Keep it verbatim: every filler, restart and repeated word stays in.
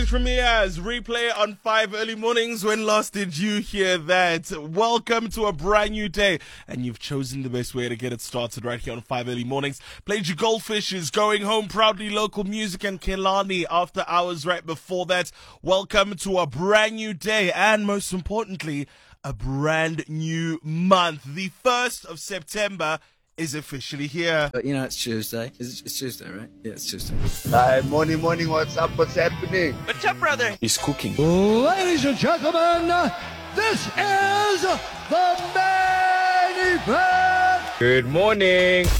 Premieres replay on five early mornings. When last did you hear that? Welcome to a brand new day, and you've chosen the best way to get it started right here on five early mornings. Played you Goldfishes, Going Home Proudly, local music, and Kelani after hours right before that. Welcome to a brand new day, and most importantly, a brand new month. The first of September is officially here. But you know, it's Tuesday. It's, it's Tuesday, right? Yeah, it's Tuesday. Hi, morning, morning. What's up? What's happening? What's up, brother? He's cooking. Ladies and gentlemen, this is the main event. Good morning.